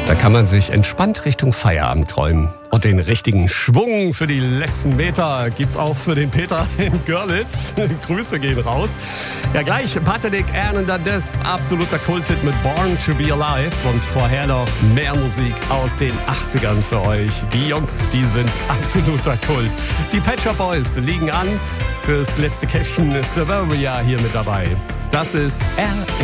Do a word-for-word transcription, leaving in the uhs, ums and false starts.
Da kann man sich entspannt Richtung Feierabend träumen. Und den richtigen Schwung für die letzten Meter gibt's auch für den Peter in Görlitz. Grüße gehen raus. Ja, gleich Patrick Hernandez, absoluter Kulthit mit Born to be Alive. Und vorher noch mehr Musik aus den achtzigern für euch. Die Jungs, die sind absoluter Kult. Die Pet Shop Boys liegen an. Fürs letzte Käffchen Suburbia hier mit dabei. Das ist R